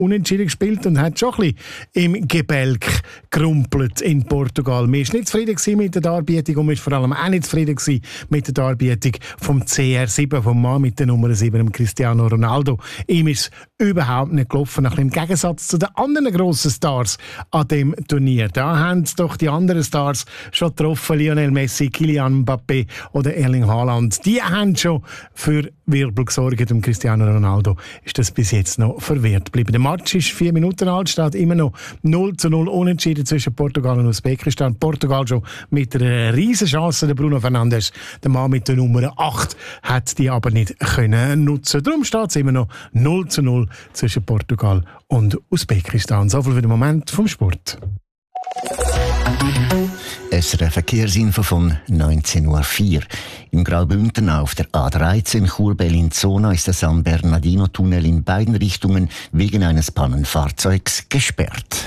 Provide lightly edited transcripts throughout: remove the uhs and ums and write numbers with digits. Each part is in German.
unentschieden gespielt und hat schon ein bisschen im Gebälk gerumpelt in Portugal. Man war nicht zufrieden mit der Darbietung und man war vor allem auch nicht zufrieden mit der Darbietung vom CR7, vom Mann mit der Nummer 7, dem Cristiano Ronaldo. Ihm ist es überhaupt nicht gelaufen, im Gegensatz zu den anderen grossen Stars an dem Turnier. Da haben doch die anderen Stars schon getroffen, Lionel Messi, Kylian Mbappé oder Erling Haaland. Die haben schon für Wirbel gesorgt. Dem Cristiano Ronaldo ist das bis jetzt noch verwehrt geblieben. Der Match ist 4 Minuten alt, steht immer noch 0:0 unentschieden zwischen Portugal und Usbekistan. Portugal schon mit einer riesen Chance. Der Bruno Fernandes, der Mann mit der Nummer 8, hat die aber nicht können nutzen. Darum steht es immer noch 0:0 zwischen Portugal und Usbekistan. So viel für den Moment vom Sport. SRF Verkehrsinfo von 19.04 Uhr. Im Graubünden auf der A13 Chur-Bellinzona ist der San Bernardino-Tunnel in beiden Richtungen wegen eines Pannenfahrzeugs gesperrt.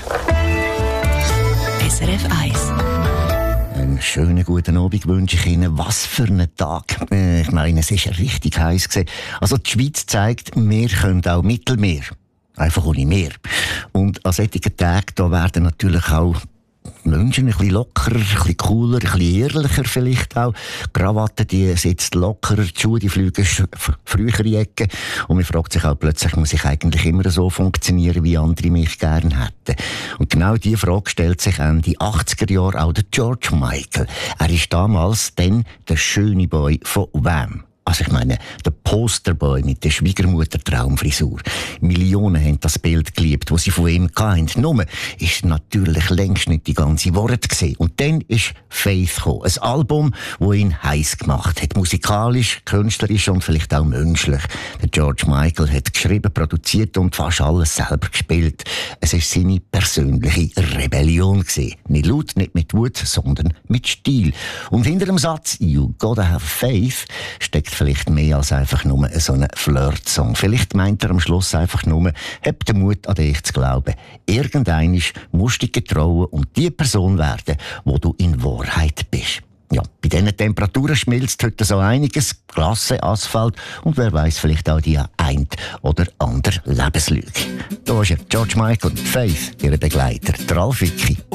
SRF 1. Einen schönen guten Abend wünsche ich Ihnen. Was für ein Tag. Ich meine, es ist richtig heiß gewesen. Also die Schweiz zeigt, wir können auch Mittelmeer. Einfach ohne Meer. Und an solchen Tagen da werden natürlich auch Menschen ein bisschen lockerer, ein bisschen cooler, ein bisschen ehrlicher vielleicht auch. Krawatten, die sitzt lockerer, die Schuhe, die fliegen früher in die Ecke. Und man fragt sich auch plötzlich, muss ich eigentlich immer so funktionieren, wie andere mich gerne hätten? Und genau diese Frage stellt sich Ende 80er Jahre auch der George Michael. Er ist damals dann der schöne Boy von Wham. Also ich meine, der Posterboy mit der Schwiegermutter-Traumfrisur. Millionen haben das Bild geliebt, das sie von ihm hatten. Nur ist natürlich längst nicht die ganze Worte gewesen. Und dann ist Faith gekommen. Ein Album, das ihn heiß gemacht hat. Musikalisch, künstlerisch und vielleicht auch menschlich. Der George Michael hat geschrieben, produziert und fast alles selber gespielt. Es war seine persönliche Rebellion gewesen. Nicht laut, nicht mit Wut, sondern mit Stil. Und hinter dem Satz «You gotta have faith» steckt vielleicht mehr als einfach nur so einen Flirt-Song. Vielleicht meint er am Schluss einfach nur, hab den Mut, an dich zu glauben. Irgendeinmal musst du dich getrauen und die Person werden, wo du in Wahrheit bist. Ja, bei diesen Temperaturen schmilzt heute so einiges. Glasse, Asphalt und wer weiß vielleicht auch die ein oder andere Lebenslüge. Da ist er, George Michael, Faith, ihr Begleiter, der Ralf Wicki.